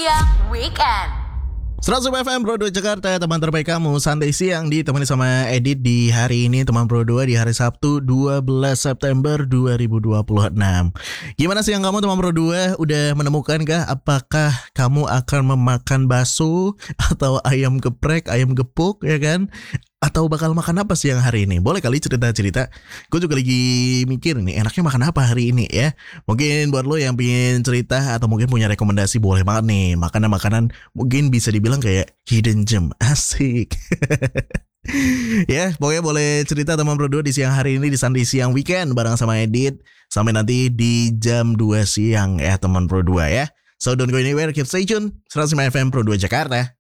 Siang Weekend. 100 FM Pro 2 Jakarta, teman terbaik kamu. Santai siang ditemani sama Edit di hari ini, teman Pro 2, di hari Sabtu 12 September 2026. Gimana siang kamu, teman Pro 2? Udah menemukan kah apakah kamu akan memakan bakso atau ayam geprek, ayam gepuk, ya kan? Atau bakal makan apa siang hari ini? Boleh kali cerita-cerita. Gue juga lagi mikir nih, enaknya makan apa hari ini ya. Mungkin buat lo yang pengen cerita atau mungkin punya rekomendasi, boleh banget nih. Makanan-makanan mungkin bisa dibilang kayak hidden gem. Asik. Ya, pokoknya boleh cerita teman Pro 2 di siang hari ini di Santai Siang Weekend bareng sama Edit. Sampai nanti di jam 2 siang ya teman Pro 2 ya. So don't go anywhere, keep stay tune. 105 FM Pro 2 Jakarta.